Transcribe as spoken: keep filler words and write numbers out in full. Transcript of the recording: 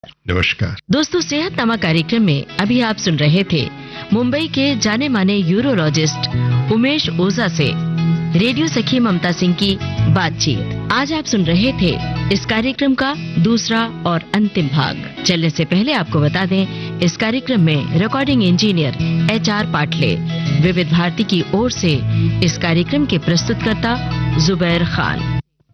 नमस्कार दोस्तों, सेहतनामा कार्यक्रम में अभी आप सुन रहे थे मुंबई के जाने माने यूरोलॉजिस्ट उमेश ओझा से रेडियो सखी ममता सिंह की बातचीत। आज आप सुन रहे थे इस कार्यक्रम का दूसरा और अंतिम भाग। चलने से पहले आपको बता दें, इस कार्यक्रम में recording engineer H R Patle, विविध भारती की ओर से इस कार्यक्रम के प्रस्तुतकर्ता जुबैर खान।